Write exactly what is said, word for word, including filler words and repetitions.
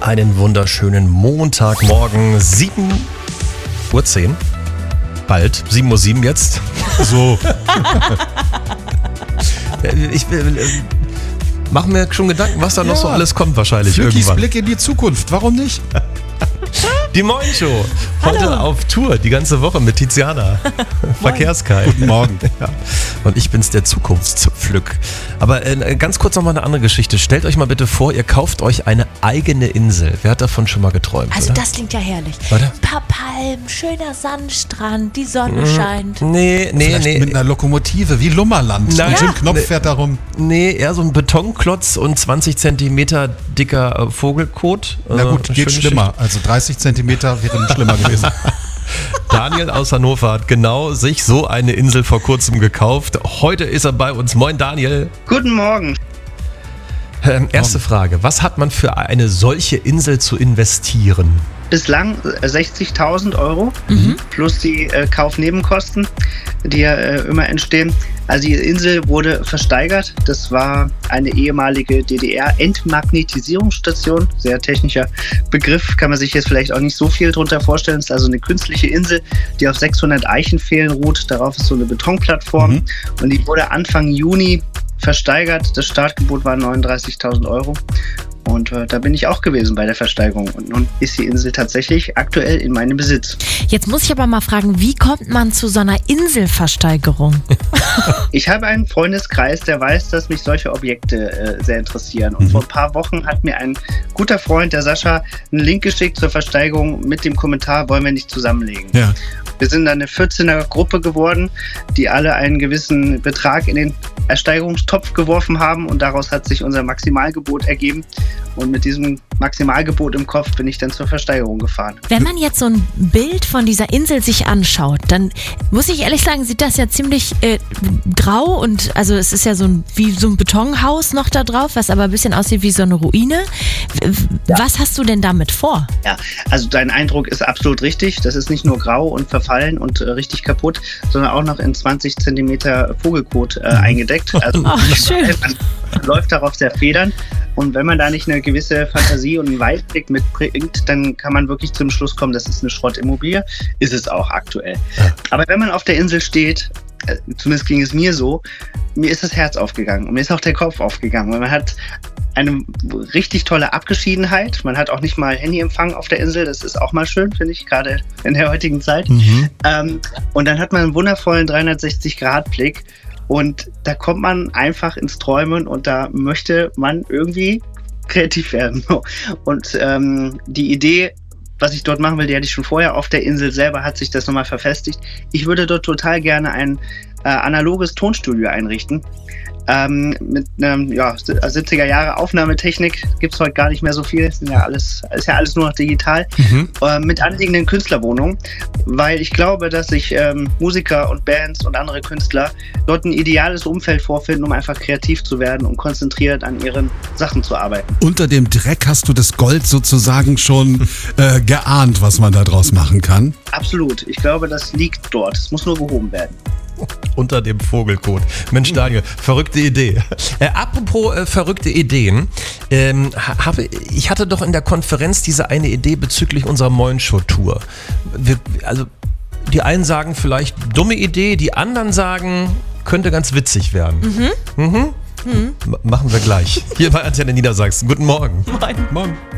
Einen wunderschönen Montagmorgen, sieben Uhr zehn. Bald, sieben Uhr sieben jetzt. So. Ich äh, mache mir schon Gedanken, was da noch Ja. so alles kommt wahrscheinlich Flückis irgendwann. Blick in die Zukunft, warum nicht? Die Moin Show. Heute Hallo. auf Tour, die ganze Woche mit Tiziana. Verkehrskai. Guten Morgen. Ja. Und ich bin's, der Zukunftspflück. Aber äh, ganz kurz nochmal eine andere Geschichte. Stellt euch mal bitte vor, ihr kauft euch eine eigene Insel. Wer hat davon schon mal geträumt? Also oder? das klingt ja herrlich. Oder? Ein paar Palmen, schöner Sandstrand, die Sonne scheint. Nee, nee, Vielleicht nee. mit einer Lokomotive, wie Lummerland. Nein. Und Jim Ja. Knopf Nee. fährt da rum. Nee, eher so ein Betonklotz und zwanzig Zentimeter dicker äh, Vogelkot. Na gut, Äh, geht schöne schlimmer. Also dreißig Zentimeter wäre schlimmer gewesen. Daniel aus Hannover hat genau sich so eine Insel vor kurzem gekauft. Heute ist er bei uns. Moin Daniel. Guten Morgen. Ähm, erste Frage. Was hat man für eine solche Insel zu investieren? Bislang äh, sechzigtausend Euro plus die äh, Kaufnebenkosten, die ja äh, immer entstehen. Also die Insel wurde versteigert. Das war eine ehemalige D D R-Entmagnetisierungsstation. Sehr technischer Begriff, kann man sich jetzt vielleicht auch nicht so viel drunter vorstellen. Es ist also eine künstliche Insel, die auf sechshundert Eichenpfählen ruht. Darauf ist so eine Betonplattform. Mhm. Und die wurde Anfang Juni versteigert. Das Startgebot war neununddreißigtausend Euro. Und äh, da bin ich auch gewesen bei der Versteigerung. Und nun ist die Insel tatsächlich aktuell in meinem Besitz. Jetzt muss ich aber mal fragen, wie kommt man zu so einer Inselversteigerung? Ich habe einen Freundeskreis, der weiß, dass mich solche Objekte äh, sehr interessieren. Und Mhm. vor ein paar Wochen hat mir ein guter Freund, der Sascha, einen Link geschickt zur Versteigerung mit dem Kommentar, wollen wir nicht zusammenlegen. Ja. Wir sind dann eine vierzehner Gruppe geworden, die alle einen gewissen Betrag in den Ersteigerungstopf geworfen haben und daraus hat sich unser Maximalgebot ergeben. Und mit diesem Maximalgebot im Kopf bin ich dann zur Versteigerung gefahren. Wenn man jetzt so ein Bild von dieser Insel sich anschaut, dann muss ich ehrlich sagen, sieht das ja ziemlich äh, grau und also es ist ja so ein, wie so ein Betonhaus noch da drauf, was aber ein bisschen aussieht wie so eine Ruine. W- Was hast du denn damit vor? Ja, also dein Eindruck ist absolut richtig. Das ist nicht nur grau und verfallen und äh, richtig kaputt, sondern auch noch in zwanzig Zentimeter Vogelkot äh, eingedeckt. Also Ach, schön. man läuft darauf sehr federn. Und wenn man da nicht eine gewisse Fantasie und einen Weitblick mitbringt, dann kann man wirklich zum Schluss kommen, das ist eine Schrottimmobilie. Ist es auch aktuell. Ja. Aber wenn man auf der Insel steht, äh, zumindest ging es mir so, mir ist das Herz aufgegangen und mir ist auch der Kopf aufgegangen. Weil man hat eine richtig tolle Abgeschiedenheit. Man hat auch nicht mal Handyempfang auf der Insel. Das ist auch mal schön, finde ich, gerade in der heutigen Zeit. Mhm. Ähm, und dann hat man einen wundervollen dreihundertsechzig Grad Blick. Und da kommt man einfach ins Träumen und da möchte man irgendwie kreativ werden. Und ähm, die Idee, was ich dort machen will, die hatte ich schon vorher auf der Insel selber, hat sich das nochmal verfestigt. Ich würde dort total gerne ein äh, analoges Tonstudio einrichten. Ähm, mit einem ja, siebziger Jahre Aufnahmetechnik gibt es heute gar nicht mehr so viel. Ist ja alles, ist ja alles nur noch digital. Mhm. Äh, mit anliegenden Künstlerwohnungen, weil ich glaube, dass sich ähm, Musiker und Bands und andere Künstler dort ein ideales Umfeld vorfinden, um einfach kreativ zu werden und konzentriert an ihren Sachen zu arbeiten. Unter dem Dreck hast du das Gold sozusagen schon äh, geahnt, was man da draus machen kann. Absolut. Ich glaube, das liegt dort. Es muss nur gehoben werden. Unter dem Vogelkot. Mensch, Daniel, verrückte Idee. Äh, apropos äh, verrückte Ideen. Ähm, ha- habe, ich hatte doch in der Konferenz diese eine Idee bezüglich unserer Moin-Show-Tour. Wir, also, die einen sagen vielleicht dumme Idee, die anderen sagen, könnte ganz witzig werden. Mhm. Mhm. Mhm. M- machen wir gleich. Hier bei Antenne Niedersachsen. Guten Morgen. Moin. Morgen.